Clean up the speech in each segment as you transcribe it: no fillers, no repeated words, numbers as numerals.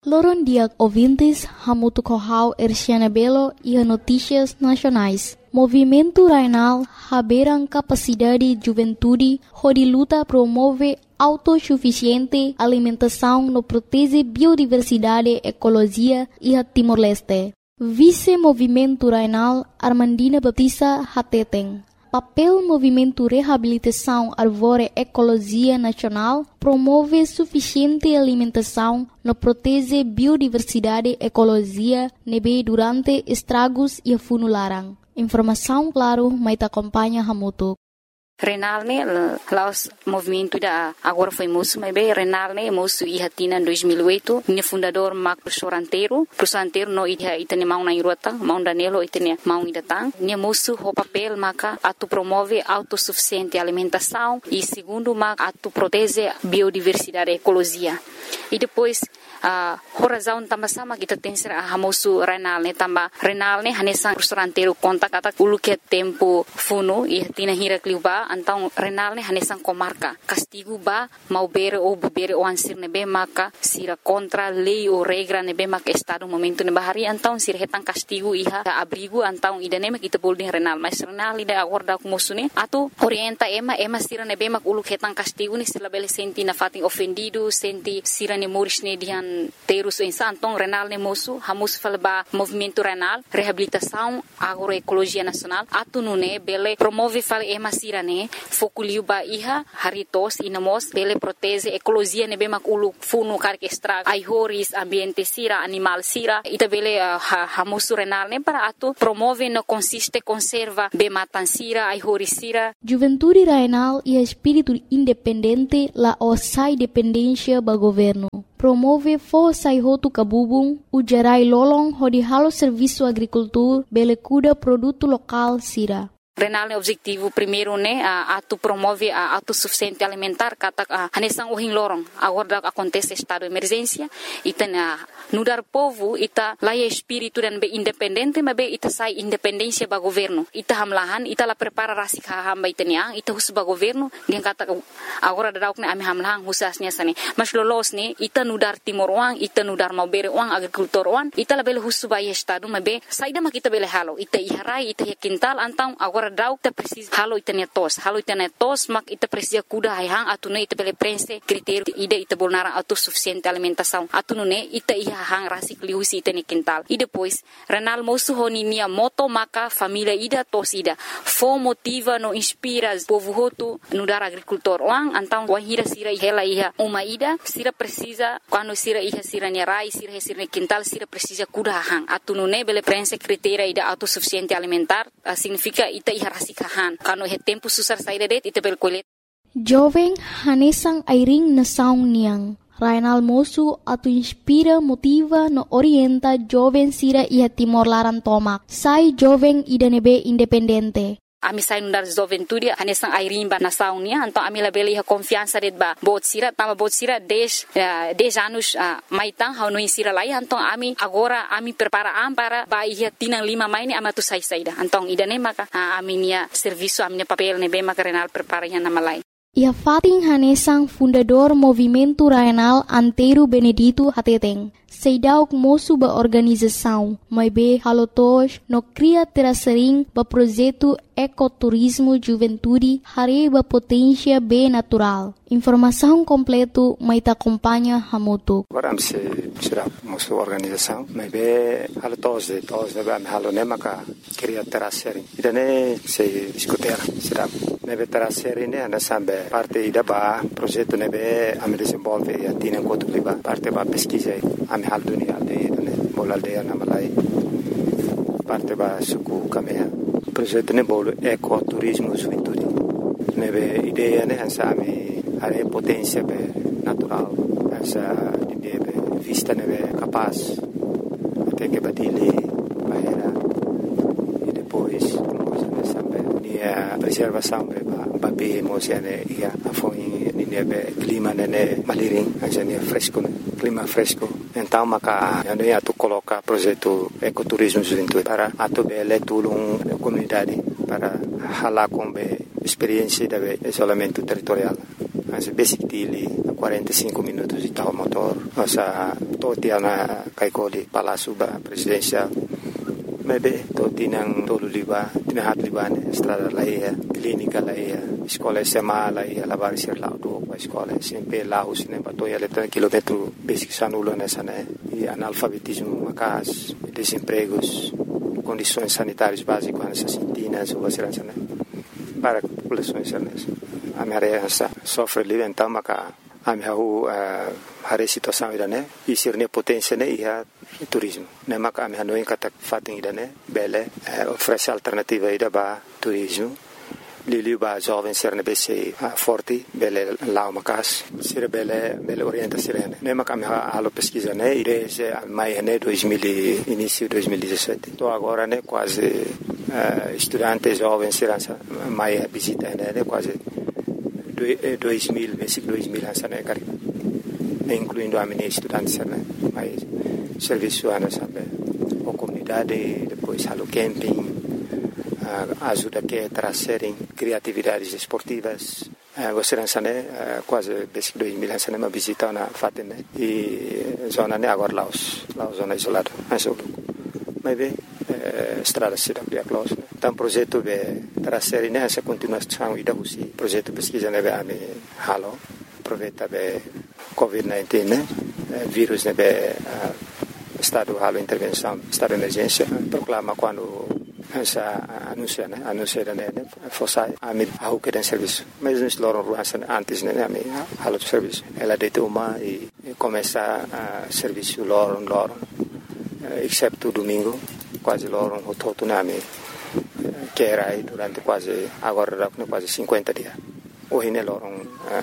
Loron dia ouvintes, Hamutu Kohau Erciana Belo e Notícias Nacionais. Movimento Rainal haberam capacidade juventude, onde luta promove autossuficiente alimentação no protege biodiversidade, ecologia e a Timor-Leste. Vice-Movimento Rainal Armandina Baptista Hateteng. Papel Movimento Reabilitação Árvore Ecologia Nacional promove suficiente alimentação no protege biodiversidade ecologia nebe durante estragos e funularan. Informação claro, mas acompanha Hamutu. Renal laos movimento da agora foi moço, mas bem Renal moço e hatina em 2008, minha fundador Marco Professor Anteiro no itane mau na irota, mau danelo itane mau idatang, minha moço o papel maca atu promove autossuficiente alimentação e segundo maca atu protege biodiversidade ecologia. E depois razão também sama kita tem ser hamosu Renal tamba Renal hanesang Professor Anteiro conta kata ulu que tempo funo e tina hira kliuba então Renal hanesang comarca castigo ba mau bere ou bere o ansir nebe maka sira contra lei ou regra nebe maka estado momento ne bahari então sira hetang castigo iha abrigo então idane mak kita bolding Renal mas Renal ida acorda com mosune atu orienta ema sira nebe mak ulu hetang castigo ni sila bele senti na fating ofendido senti sira ne moris ne dihan terus então Renal moço hamus falba movimento Renal reabilitação agroecologia nacional atu nune bele promove fal emasira ne foculiu ba iha haritos inamos bele protege ecologia ne bemak ulu funu karke extra aihoris ambiente sira animal sira ita bele hamus Renal ne para atu promove no consiste conserva be matan sira aihoris sira. Juventude Renal e espírito independente la osai dependência ba governo. Promove força e roto cabubung, o gerai lolong hodi halo serviço agricultura, bele cuida produto local sira. Renal objetivo primeiro né atu promove a autossuficiente alimentar kata hanesang uhing lorong agora acontece estado de emergência ita nudar povo ita laia espírito dan be independente mas be ita sai independência ba governo ita hamlahan ita la prepara rasik hamba itania ita hus ba governo dia kata agora dauk ne ami hamlahan husasnya sane mas lolos ne ita nudar timor uang ita nudar mau bere uang agrikultor uang ita la bele hus ba estado mas be saida ma kita bele halo ita iharai ita kintal antang agora dauk ta precis halo itania tos mak ita precisa kuda hang atune ita bele prense critério ida ita bolnara autossuficiente alimentação atune ita iha hang rasik liusi itani quintal e depois Renal moço honinia moto maka família ida tos ida fo motiva no inspira povo hotu no dar agricultor wang antang wahira sira hela iha uma ida sira precisa quando sira iha sira nerai sira quintal sira precisa kuda hang atune bele prense critério ida autossuficiente alimentar significa ita iha rasikahan kano he tempo susar saída det ita berkolet jovem hanesang airing na saung niang Rainal moço atu inspira motiva no orienta jovem sira iha Timor Laran tomak sai jovem ida nebe independente. Ami sai nundar juventude hanesang airing ba nasaung nia então ami la bele iha confiança det ba bot sira 10 anos maitang hau no sira lai então ami agora ami prepara para ba iha tinang 5 mai ni amatu sai saida então ida ne maka ami nia serviço ami nia papel ne be maka Renal prepara iha nama lai. Ia fating hanesang fundador Movimento Rainal Anteiro Benedito Hateteng. Seidauk moço ba organização, mas be halotos no cria terasering ba projeto ecoturismo juventude hari ba potência be natural. Informação completo mai ta acompanha Hamutu. Agora se será moço organização, mas be halotos de ba halo nemaka cria terasering. Idane se discutir será nebe terasering ne ana sambe parte ida ba projeto nebe am desenvolve e atina enquanto liba parte ba pesquisa hal dunia aldeia bola aldeia na Malai parte ba suku kamea projeto ne bolo ecoturismo juventude nebe ideia ne hansa ami are potência be natural hansa de vista nebe capaz até que batile bahera e depois sampai dia preservação ba be mosiane ia afoi nebe clima nene maliring hansa ne fresco clima fresco. Então, maka ano ia tu coloca projeto ecoturismo juventude para atu bele tulung comunidade para halar com experiência de isolamento territorial. Mas basic dili 45 minutos de tal motor. Nossa, todo dia na Kaikoli, Palácio Presidencial. Maybe to tinang tolo liba, tinahat liba ne, estrada laia, clínica laia, escola SMA laia, lavar ser lá do escola, sempre lá os ne batoia letra quilômetro basic sanulo nessa né, e analfabetismo macas, desempregos, condições sanitárias básicas nessas sintinas ou segurança né, para populações nessa. A minha reação sofre ali então maca a minha hari situação ida né, e ser ne potência né ia turismo. Ne maka ami hanoi kata fating ida ne bele oferece alternativa ida ba turismo. Liliu ba jovem ser ne bese forte bele lao makas ser bele orienta sirene. Ne maka ami halo pesquisa ne desde mai ne 2000 início 2017. Então agora ne quase estudantes jovens serança mai visita ne quase 2000 basic 2000 hansa ne cari. Incluindo a minha estudante né, mas serviço ana sabe, a comunidade depois halo camping, ajuda que trazerem criatividades esportivas. Você não sabe quase desde 2000 não sabe uma visita na fatem né e zona né agora Laos zona isolada, mas bem estrada se dá close. Então projeto de trazer né essa continuação e da usi projeto pesquisa né a me halo aproveita be COVID-19 né vírus né be estado halo intervenção estado de emergência proclama quando essa anuncia né fosse a mim a que tem serviço mas nós loram antes né a mim halo serviço ela deita uma e começa a serviço loram exceto domingo quase loram o todo na mim que era aí durante quase agora quase 50 dias hoje né loram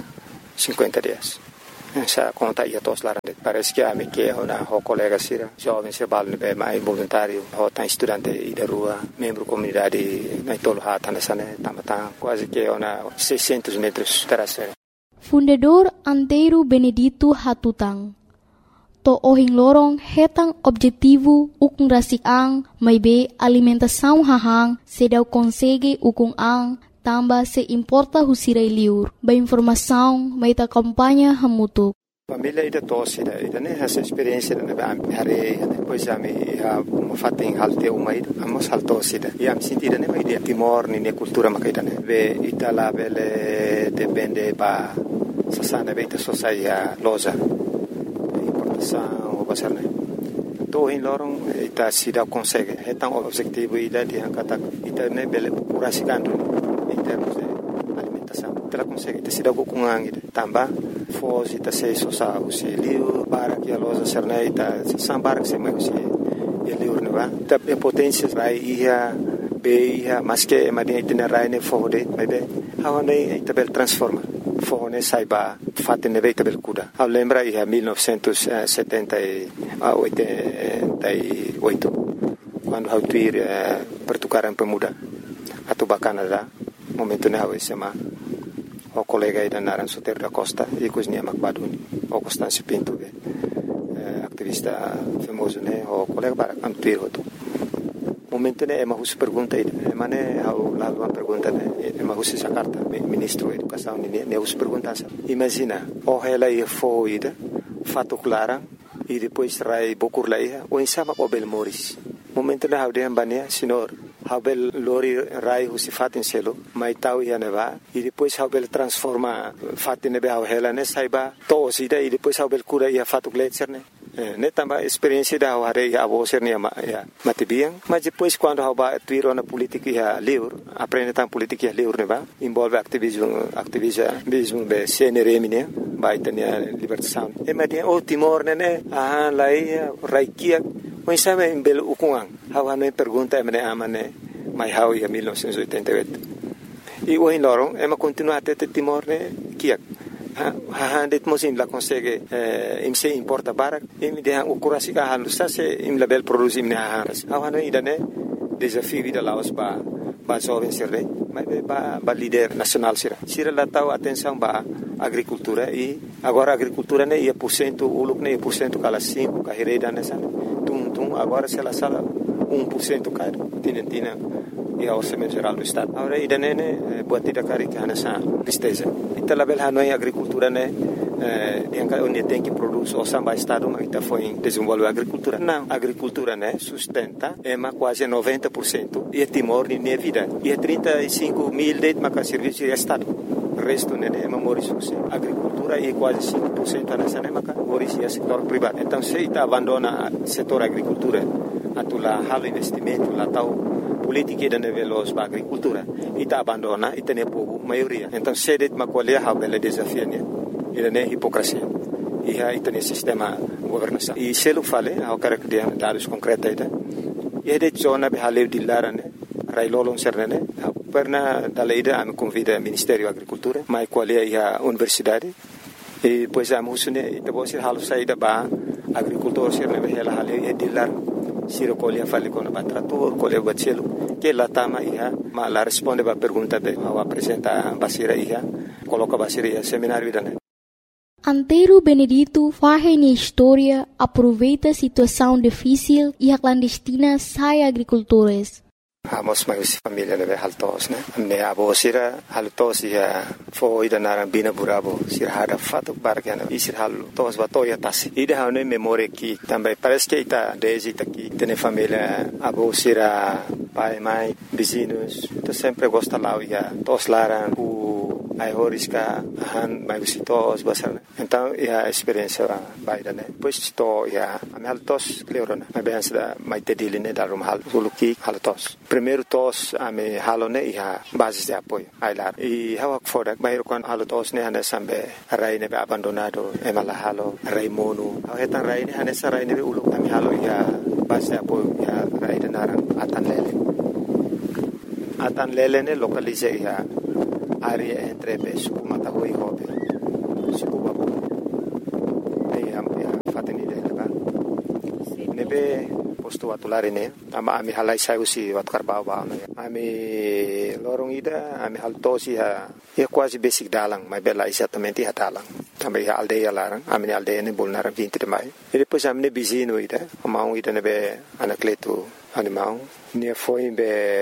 50 dias. Essa conta ia todos lá. Parece que a minha que é uma colega sira, jovem se bala no mais voluntário, ou tá estudante da rua, membro comunidade na tolo hata nessa né, tamata quase que é uma 600 metros terastre. Fundador Antero Benedito Hatutang. To ohing lorong hetang objetivo ukung rasik ang may be alimentação hahang sedaw konsege ukung ang tamba se importa husirai liur. Ba informação may ta kampanya hamutuk. Família ida tosse ida né essa experiência né hari depois a me fating halte uma ida amos haltosse ida e am sentida né ida timor ni cultura makaida né ve itala bele depende ba sasana beita sosaia loja importação o basar né to in lorong ita sida consegue hetang objetivo ida di angkata ita né bele purasigando em termos de alimentação. Ela consegue ter sido com angin também foge ta sei sosa o se liu para que a loja serneita sambar que se mais o liu ne va ta potência vai ia be ia mas que madia itinerário ne fode mas be hawane tabel transforma fone saiba fatte ne tabel kuda a lembra ia 1978 quando hau tuir pertukaran pemuda atau Canadá momento ne hau sema o colega ida naran Soter da Costa e cozinha Macbaduni o Constâncio Pinto activista famoso ne o colega para antuir hoto momento ne ema hus pergunta ida emane hau lá uma pergunta ne ema hus essa carta ministro da educação ne hus pergunta imagina o ela ia foi ida fato clara e depois rai bokur lá ia o insama o Belmoris momento ne hau de ambania senhor Habel lori rai husi fatin selo mai tau ia neva e depois Habel transforma fatin nebe hela ne saiba to sida e depois Habel cura ia fatu gletser ne tamba experiência da hare ia avoser ne ya matibiang mas depois quando haba tuiro na política ia livre aprende tam política ia livre neva envolve ativismo be CNRM ne vai ter libertação e madia o Timor ne lai raikia mas sabe em belo ukungang hawa no pergunta emane amane mai hau ia 1988 e o lorong ema continua até Timor ne kiak det mosim la consegue imse importa barak im de o kurasi ka halu sa se im label produzi im ne hawa no ida ne desafio vida Laos ba jovem sirre mas ba líder nacional sira la tau atenção ba agricultura e agora agricultura ne ia % uluk ne % kala 5 ka hereda ne sana tum agora se la sala 1% caro tina e a orçamento geral do estado agora ida ne buat tidak kari que hanasa tristeza ita label hanoi agricultura ne onde tem que produzir o samba estado mas está foi desenvolver a agricultura não a agricultura né sustenta quase 90% e Timor nem é vida e 35 mil de serviço de estado o resto né é morisco a agricultura é quase 5% nessa né morisco é setor privado então se está abandona o setor agricultura atula halo investimento lá tal política da veloz para agricultura e está abandona e tem povo maioria então se det macolher a bela desafio né ele é hipocrisia e aí tem sistema governança e se ele fala ao cara que tem dados concretos e de zona behale de larane railolon sernene perna da leida am convida Ministério da Agricultura mai qual é a universidade e pois a musune e depois halu saída ba agricultor serne behela hale de lar siro colia fale com o trator colia bacelo que lá tama ia ma la responde ba pergunta be ao apresenta basira ia coloca basira ia seminário da Antero Benedito faz na história, aproveita a situação difícil e a clandestina sai agricultores. Amos mais família né haltos né me abo sira haltos ia foi da narambina burabo sira hada fato bargana e sira haltos batoya tas ida hane memória que também parece que está desde aqui tem família abo sira pai mãe vizinhos então sempre gosta lá ia tos laran ai horiska han mai visitos basar então a experiência baida né pois to ia amal tos cleorona mas bem da mai tedili né darum hal suluki haltos primeiro tos ame halone ia base de apoio ai lá e hawak foda mai kon haltos né hane sambe rai ne abandonado emala halo rai mono hetan rai ne hane sarai ne ulu ame halo ia base de apoio ia rai de narang atan lele ne localize ia área entre suku Matahui e Hobe suku Babu e a fateni dele ba nebe posto atulare ne ama ami halai sai usi wat karbau ba ami lorong ida ami haltosi ha quase basic dalang mai bela exatamente ha dalang também a aldeia larang ami aldeia ne bolnar 20 de maio e depois ami ne bizino ida amau ida nebe anacleto animal ne foi em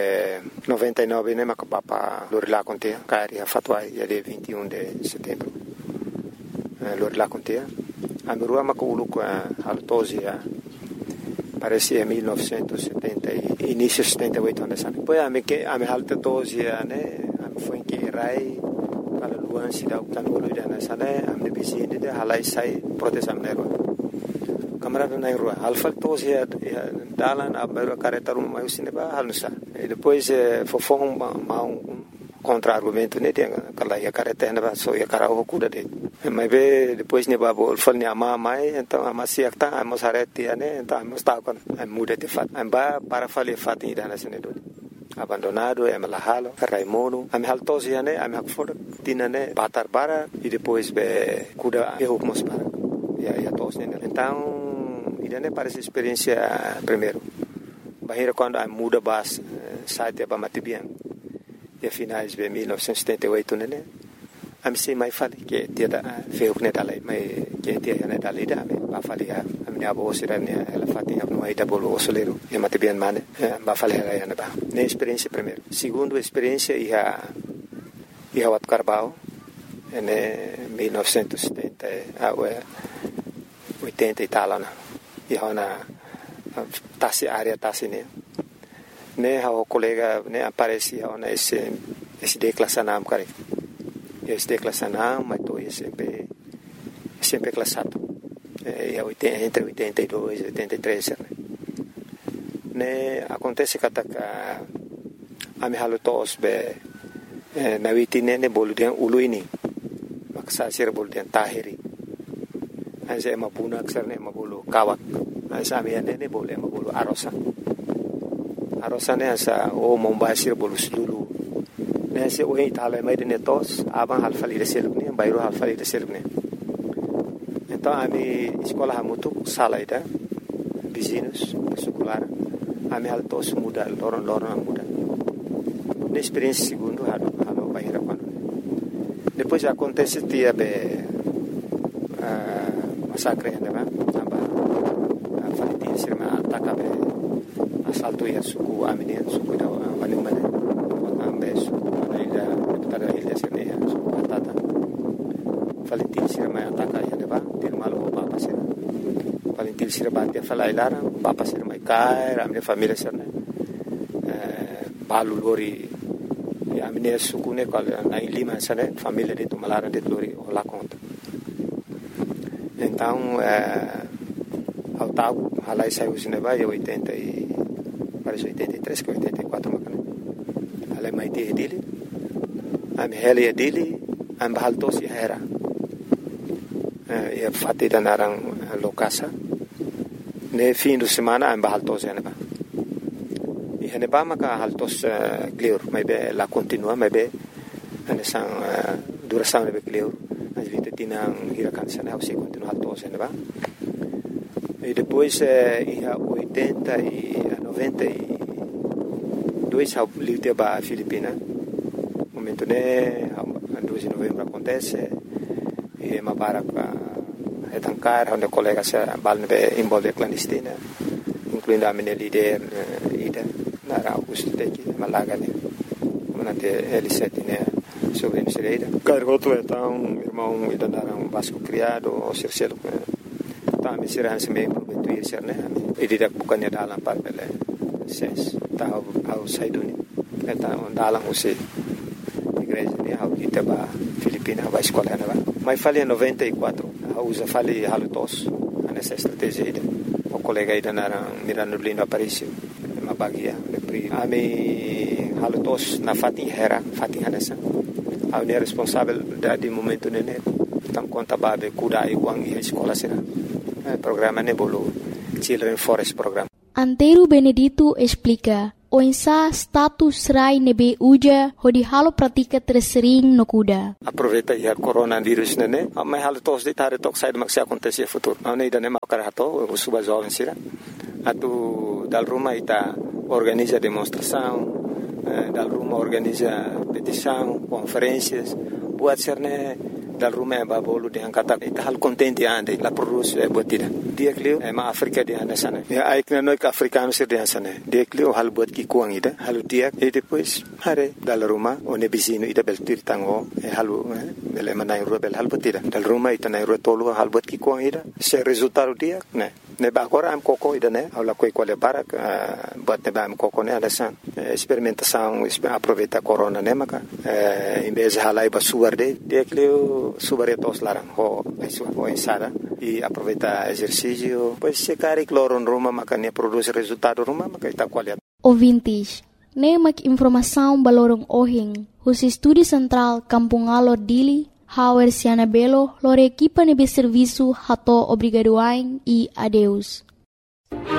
99 né macapapa Lorila contea cari a fatwai dia 21 de setembro Lorila contea a mirua maculu com a altosia parece em 1970 início 78 anos depois a me alta tosia né foi que rai para luan sida utanolo dana sana am bizine de halai sai protesam nero camarada na rua alfa tosia dalan abero caretarum mai usine ba halusa e depois fofong contra-argumento né tem aquela ia caretena ba so ia cara o cuda de mas depois ne babo fal ne ama mai então ama siakta amos areti né então amos ta con muda de fat amba para fale fat ida na sene do abandonado é malahalo raimono am haltosia né am hakfor tinane batar bara e depois be cuda e hukmos para ia tos né então idane parece experiência primeiro bahira quando a muda bas site ba matibian e finais de 1978 né a me sei mai fale que dia da feu né dalai mai que dia né dalai da me ba fale a minha avó sira né ela fatinha no aí da bolo osoleiro e matibian mane ba fale ela né ba né experiência primeiro segundo experiência ia wat Carbau né 1970 a 80 e tal né e hona tasi área tasi né o colega né aparece hona esse declassanam cara esse declassanam mas tô sempre classado é 80 entre 82 e 83 né acontece que a me halo tos be na witine ne boludian uluini maksa sir boludian tahiri anse mapuna aksar ne mabulu kawak ansa me ne bolu mabulu arosa ne asa o mombasir bolu sululu ne se o itala mai de tos aban halfali de selubne bayro halfali de selubne então ami escola hamutu salaida vizinhos secular ami haltos muda loron muda na experiência segundo halo bayra quando depois acontece dia be massacre né aba faliti sirma ataka be assalto ya suku amine suku da manumane ambe suku ida tada ilha sirne suku tata falintil sira mai ataka ya neba dir malo papa sira falintil sira batia falai lara papa sira mai kai ramne família sira balu lori ya mine sukune kal na lima sana família de tumalara de lori ola conta então ao tago halai saiu neba e 80 e parece 83 que 84 macana halai mai te dele am hele dele am bahaltos ya era e fatti da narang lokasa ne fim de semana am bahaltos ya neba e neba maka haltos clear mai be la continua mai be anesang duração nebe clear as vita tinang hirakan sana se continua haltos ya neba e depois ia 80 e 92 ao livre ba Filipina momento né 2 de novembro acontece e mabarak etancar onde colega se balne envolve clandestina incluindo a minha líder ida na Augusto Teki Malaga né manante L7 né sobre a Misereira cargoto então irmão ida naram Vasco criado o Circelo tá me será se meio prometuir ser né e didak bukannya dalam par bele ses tá ao saiduni então dalam usi igreja né ao Itaba Filipina vai escola né mas falei em 94 usa falei halutos nessa estratégia o colega ida naram Mirano Lindo Aparício uma bagia a me halutos na Fatin Hera Fatin Hanessa a minha responsável de momento né então conta babe cuidar e uang e escola será programa nebolo Children Forest Program. Antero Benedito explica o insa status rai nebe uja hodi halo pratika tersering no kuda. Aproveita ya coronavírus nene, mas halo tos de tare tok sai maksi acontecer futuro. Não ida nem makarato, o suba jovem sira. Atu dal Roma ita organiza demonstração, dal Roma organiza petição, conferências, buat serne dal Roma ba bolu de angkata ita hal contente ande la produce botida. Dia klio ma Afrika de anasana. Ya aikna no ka africano sir de anasana. Dia klio hal bot ki kuang ida, hal dia e depois hare dal Roma o ne bisino ida bel tirtango e halu bel manai rubel hal botida. Dal Roma ita nai rotolo hal bot ki kuang ida. Se resultado dia ne ba agora am koko ida ne ala koi quale barak bot ne ba am koko ne adasan. Experimentação aproveita corona ne maka em vez de halai ba suarde dia klio subaretos larang ho ensada e aproveita exercício pois se cari cloro no Roma maka ne produz resultado Roma maka ita qualidade. Ouvintes, ne mak informação balorong ohing, os Estúdio Central Kampung Alor Dili, Hauer Siana Belo, lor equipa nebe serviço hato obrigado e adeus.